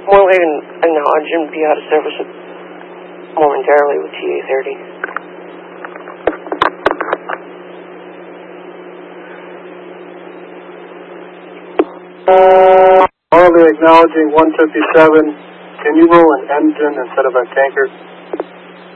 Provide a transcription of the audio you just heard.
more later acknowledge and be out of service momentarily with TA-30. Normally acknowledging 157. Can you roll an engine instead of a tanker?